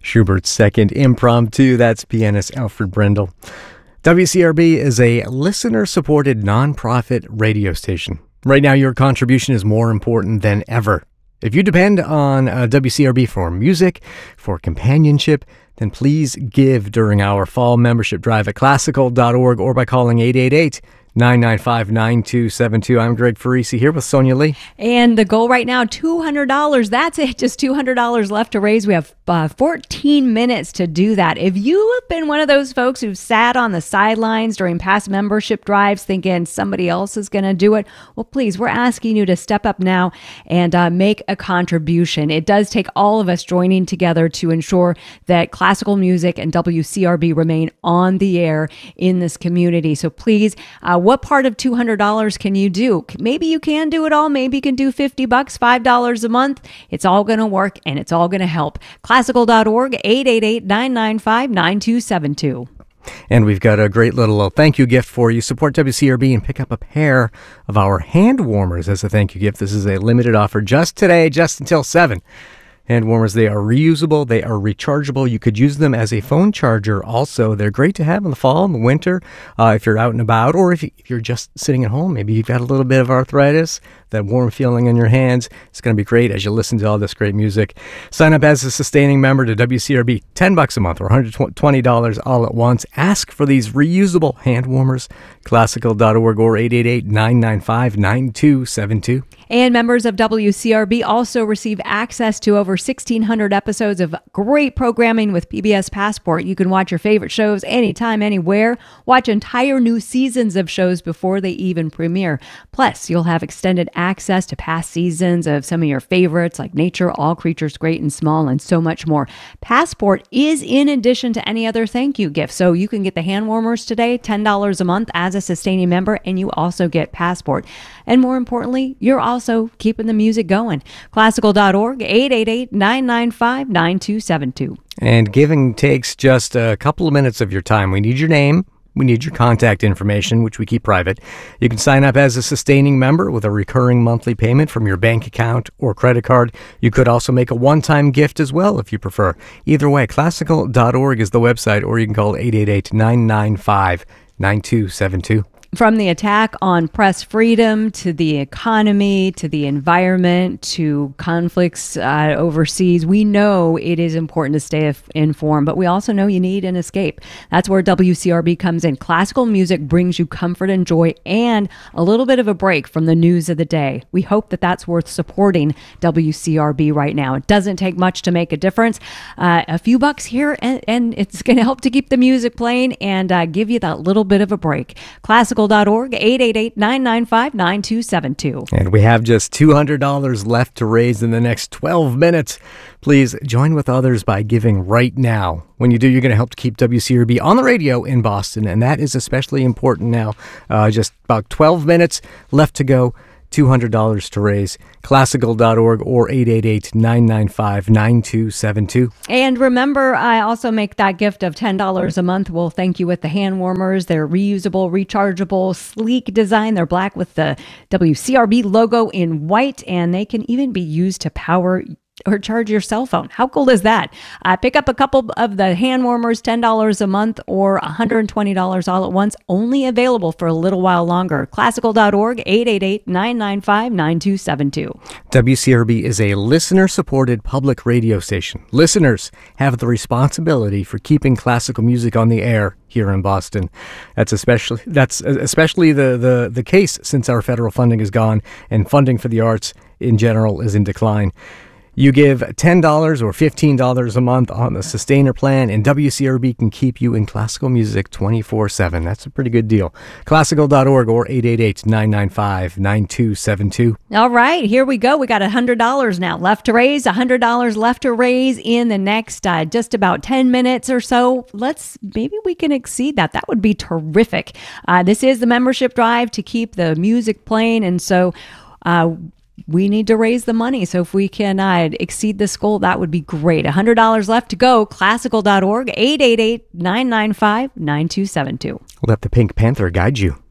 Schubert's Second Impromptu. That's pianist Alfred Brendel. WCRB is a listener-supported nonprofit radio station. Right now, your contribution is more important than ever. If you depend on WCRB for music, for companionship, then please give during our fall membership drive at classical.org or by calling 888-995-9272. I'm Greg Farisi here with Sonia Lee. And the goal right now, $200. That's it. Just $200 left to raise. We have 14 minutes to do that. If you have been one of those folks who sat on the sidelines during past membership drives thinking somebody else is going to do it, well, please, we're asking you to step up now and make a contribution. It does take all of us joining together to ensure that classical music and WCRB remain on the air in this community. So please, what part of $200 can you do? Maybe you can do it all. Maybe you can do $50, $5 a month. It's all going to work and it's all going to help. Classical.org, 888-995-9272. And we've got a great little thank you gift for you. Support WCRB and pick up a pair of our hand warmers as a thank you gift. This is a limited offer just today, just until 7. Hand warmers, they are reusable, they are rechargeable. You could use them as a phone charger also. They're great to have in the fall and the winter if you're out and about, or if you're just sitting at home. Maybe you've got a little bit of arthritis, that warm feeling in your hands. It's going to be great as you listen to all this great music. Sign up as a sustaining member to WCRB, $10 a month or $120 all at once. Ask for these reusable hand warmers, classical.org or 888-995-9272. And members of WCRB also receive access to over 1,600 episodes of great programming with PBS Passport. You can watch your favorite shows anytime, anywhere. Watch entire new seasons of shows before they even premiere. Plus, you'll have extended access to past seasons of some of your favorites like Nature, All Creatures Great and Small, and so much more. Passport is in addition to any other thank you gift. So you can get the hand warmers today, $10 a month as a sustaining member, and you also get Passport. And more importantly, you're also keeping the music going. Classical.org, 888-995-9272. And giving takes just a couple of minutes of your time. We need your name. We need your contact information, which we keep private. You can sign up as a sustaining member with a recurring monthly payment from your bank account or credit card. You could also make a one-time gift as well if you prefer. Either way, classical.org is the website, or you can call 888-995-9272. From the attack on press freedom to the economy to the environment to conflicts overseas, we know it is important to stay informed, but we also know you need an escape. That's where WCRB comes in. Classical music brings you comfort and joy and a little bit of a break from the news of the day. We hope that that's worth supporting WCRB right now. It doesn't take much to make a difference. A few bucks here and it's going to help to keep the music playing and give you that little bit of a break. Classical.org, 888-995-9272. And we have just $200 left to raise in the next 12 minutes. Please join with others by giving right now. When you do, you're going to help to keep WCRB on the radio in Boston, and that is especially important now. Just about 12 minutes left to go. $200 to raise. Classical.org or 888-995-9272. And remember, I also make that gift of $10 a month. We'll thank you with the hand warmers. They're reusable, rechargeable, sleek design. They're black with the WCRB logo in white, and they can even be used to power or charge your cell phone. How cool is that? Pick up a couple of the hand warmers, $10 a month or $120 all at once, only available for a little while longer. Classical.org, 888-995-9272. WCRB is a listener-supported public radio station. Listeners have the responsibility for keeping classical music on the air here in Boston. That's especially the case since our federal funding is gone and funding for the arts in general is in decline. You give $10 or $15 a month on the Sustainer plan, and WCRB can keep you in classical music 24/7. That's a pretty good deal. Classical.org or 888-995-9272. All right, here we go. We got $100 now left to raise, $100 left to raise in the next just about 10 minutes or so. Maybe we can exceed that. That would be terrific. This is the membership drive to keep the music playing, and so we need to raise the money. So if we can exceed this goal, that would be great. $100 left to go. Classical.org, 888-995-9272. Let the Pink Panther guide you.